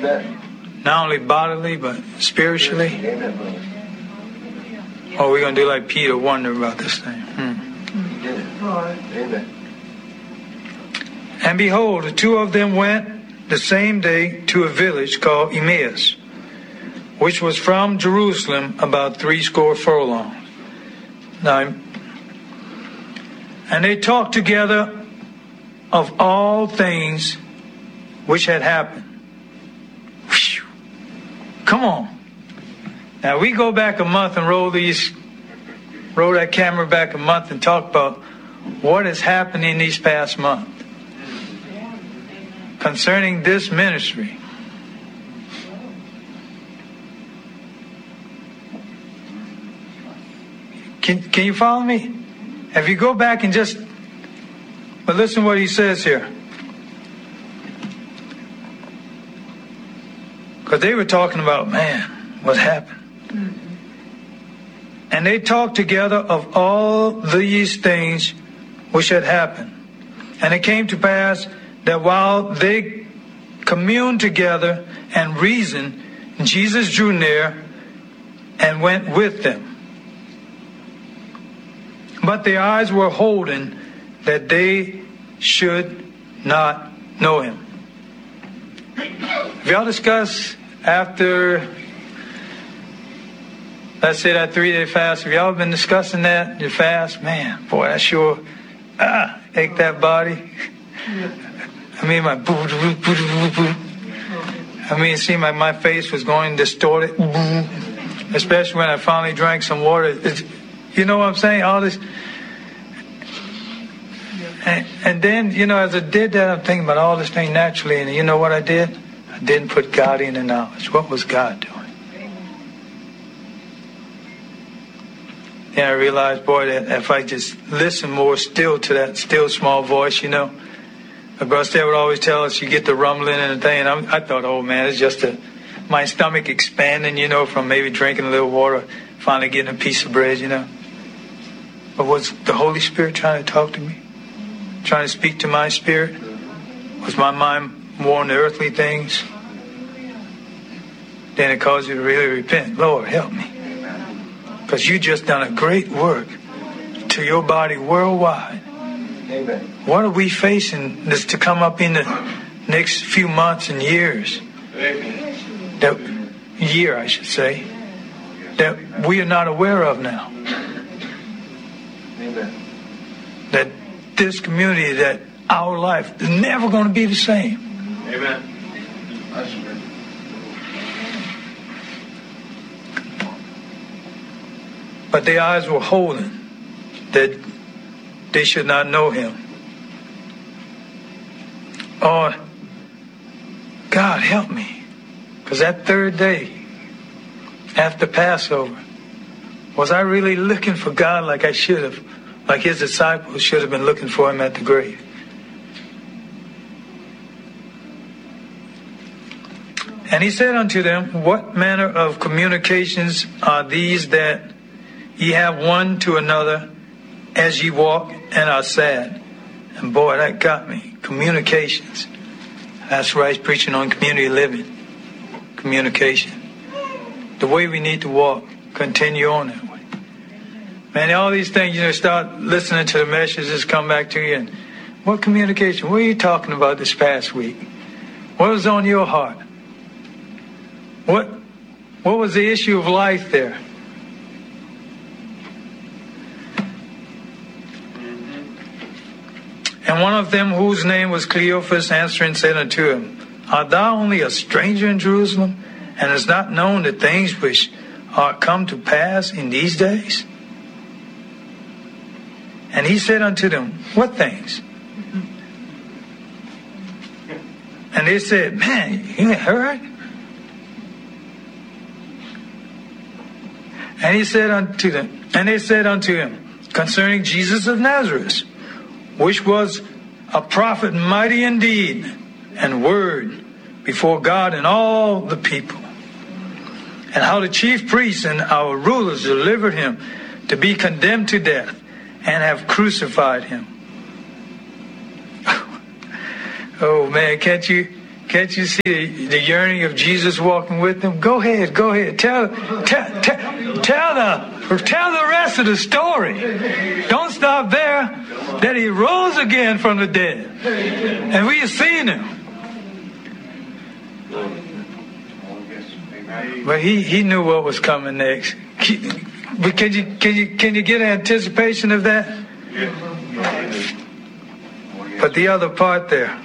Amen. Not only bodily, but spiritually. Amen, brother. Or we're going to do like Peter, wonder about this thing. Amen. And behold, the two of them went the same day to a village called Emmaus, which was from Jerusalem about 80 furlongs. Now, and they talked together of all things which had happened. Whew. Come on. Now we go back a month and roll that camera back a month and talk about what has happened in these past months concerning this ministry. Can you follow me? If you go back and but listen to what he says here. Because they were talking about, man, what happened? And they talked together of all these things which had happened. And it came to pass that while they communed together and reasoned, Jesus drew near and went with them. But their eyes were holden that they should not know him. Have y'all discussed after, let's say, that 3-day fast, have y'all been discussing that, your fast? Man, boy, that sure ache that body. I mean, it seemed like my face was going distorted. Especially when I finally drank some water. You know what I'm saying? All this. And then, as I did that, I'm thinking about all this thing naturally. And you know what I did? I didn't put God in the knowledge. What was God doing? Then I realized, boy, that if I just listen more still to that still small voice, my brother Stan would always tell us, you get the rumbling and the thing. And I thought, oh man, it's just my stomach expanding, from maybe drinking a little water, finally getting a piece of bread, But was the Holy Spirit trying to talk to me? Trying to speak to my spirit? Was my mind more on the earthly things? Then it caused you to really repent. Lord, help me. Because you just done a great work to your body worldwide. Amen. What are we facing that's to come up in the next few months and years? Amen. I should say, that we are not aware of now. Amen. That this community, that our life is never going to be the same. Amen. That's right. But their eyes were holden that they should not know him. Oh, God, help me. Because that third day after Passover, was I really looking for God like I should have? Like his disciples should have been looking for him at the grave? And he said unto them, what manner of communications are these that ye have one to another as ye walk and are sad? And boy, that got me. Communications. That's right, he's preaching on community living. Communication. The way we need to walk. Continue on that way. Man, all these things, start listening to the messages, come back to you. And what communication? What are you talking about this past week? What was on your heart? What was the issue of life there? And one of them, whose name was Cleophas, answering said unto him, art thou only a stranger in Jerusalem, and hast not known the things which are come to pass in these days? And he said unto them, what things? And they said, man, you ain't heard? And he said unto them, and they said unto him, concerning Jesus of Nazareth, which was a prophet mighty in deed and word before God and all the people, and how the chief priests and our rulers delivered him to be condemned to death, and have crucified him. Oh man, can't you Can't you see the yearning of Jesus walking with them? Go ahead. Tell the rest of the story. Don't stop there. That he rose again from the dead. And we have seen him. But he knew what was coming next. But can you get an anticipation of that? But the other part there.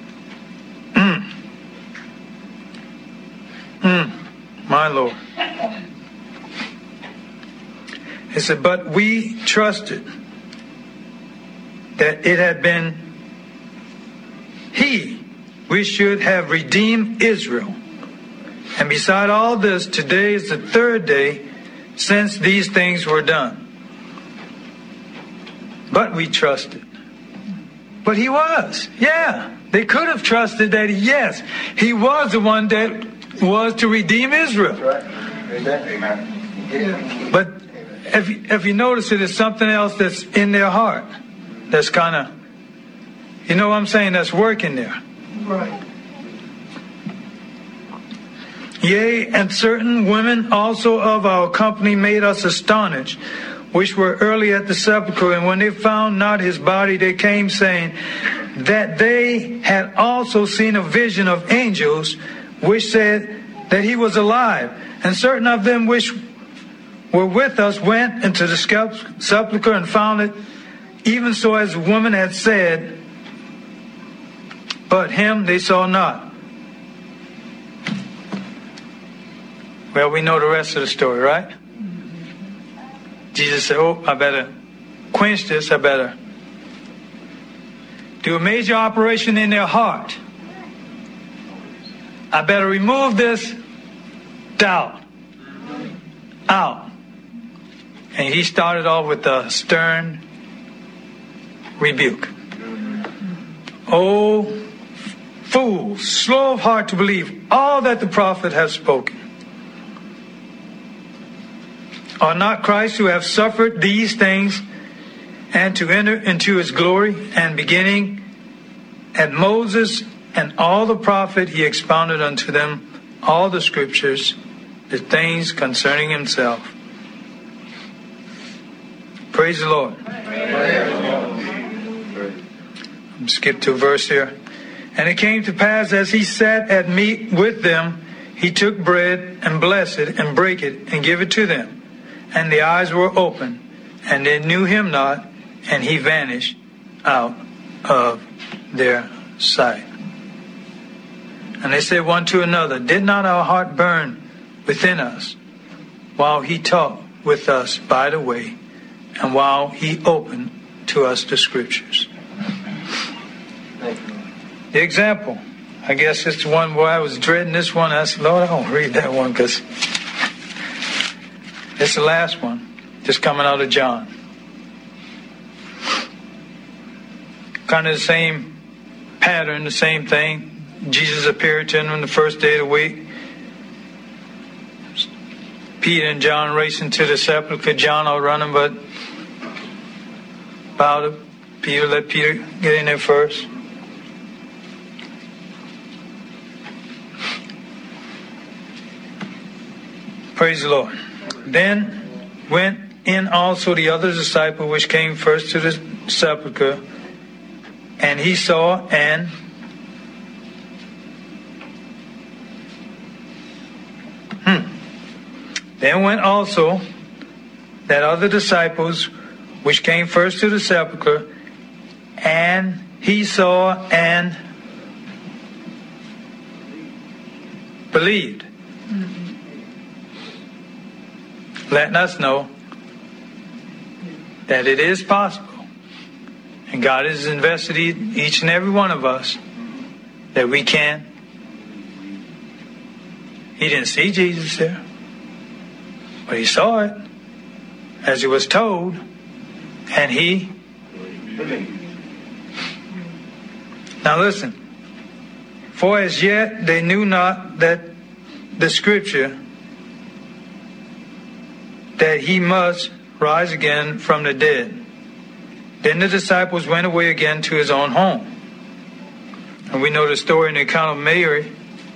My Lord. He said, but we trusted that it had been He which should have redeemed Israel. And beside all this, today is the third day since these things were done. But we trusted. But He was. Yeah. They could have trusted that, yes, He was the one that was to redeem Israel. That's right. Amen. But if you notice it, it's something else that's in their heart. That's kind of, you know what I'm saying, that's working there. Right. Yea, and certain women also of our company made us astonished, which were early at the sepulchre. And when they found not his body, they came saying that they had also seen a vision of angels, which said that he was alive. And certain of them which were with us went into the sepulchre and found it even so as the woman had said, but him they saw not. Well, we know the rest of the story, right? Jesus said, oh, I better quench this. I better do a major operation in their heart. I better remove this doubt out. And he started off with a stern rebuke. Oh, fools, slow of heart to believe all that the prophet has spoken. Are not Christ who have suffered these things and to enter into his glory? And beginning at Moses and all the prophet, he expounded unto them all the scriptures, the things concerning himself. Praise the Lord. Skip to a verse here. And it came to pass as he sat at meat with them, he took bread and blessed it and brake it and gave it to them. And the eyes were open, and they knew him not, and he vanished out of their sight. And they said one to another, did not our heart burn within us while he talked with us by the way, and while he opened to us the scriptures? The example, I guess it's the one where I was dreading this one. I said, Lord, I don't read that one because it's the last one, just coming out of John. Kind of the same pattern, the same thing. Jesus appeared to them the first day of the week. Peter and John racing to the sepulchre. John all running, but bowed to Peter. Let Peter get in there first. Praise the Lord. Then went in also the other disciple which came first to the sepulchre, and he saw and Then went also that other disciples which came first to the sepulchre, and he saw and believed. Letting us know that it is possible, and God has invested each and every one of us that we can. He didn't see Jesus there, but he saw it as he was told, and he believed. Now listen, for as yet they knew not that the scripture that he must rise again from the dead. Then the disciples went away again to his own home. And we know the story in the account of Mary.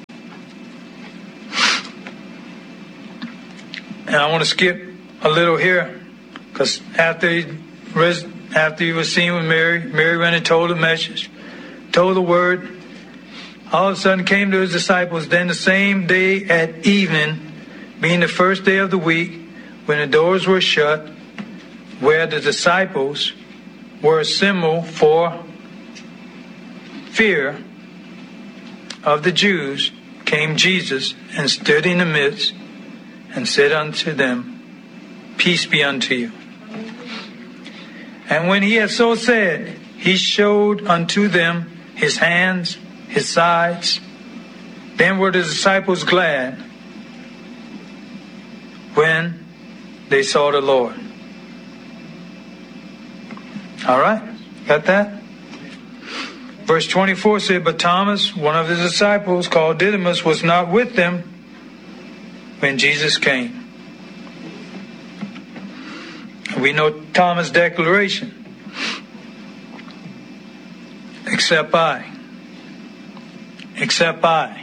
And I want to skip a little here, because after he was seen with Mary, Mary went and told the message, told the word. All of a sudden came to his disciples. Then the same day at evening, being the first day of the week, when the doors were shut, where the disciples were assembled for fear of the Jews, came Jesus and stood in the midst and said unto them, Peace be unto you. And when he had so said, he showed unto them his hands, his sides. Then were the disciples glad when they saw the Lord. All right, got that? Verse 24 said, But Thomas, one of the disciples called Didymus, was not with them when Jesus came. We know Thomas' declaration. Except I. Except I.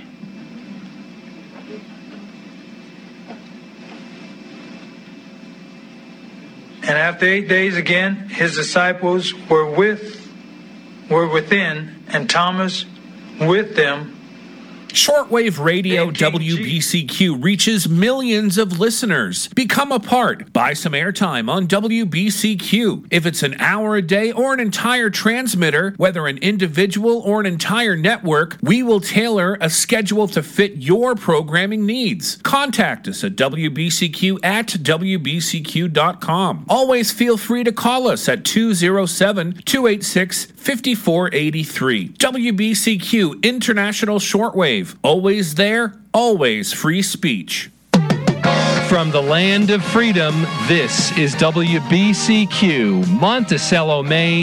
And after 8 days again, his disciples were within, and Thomas with them. Shortwave Radio WBCQ reaches millions of listeners. Become a part. Buy some airtime on WBCQ. If it's an hour a day or an entire transmitter, whether an individual or an entire network, we will tailor a schedule to fit your programming needs. Contact us at WBCQ@WBCQ.com. Always feel free to call us at 207-286-5483. WBCQ International Shortwave. Always there, always free speech. From the land of freedom, this is WBCQ, Monticello, Maine.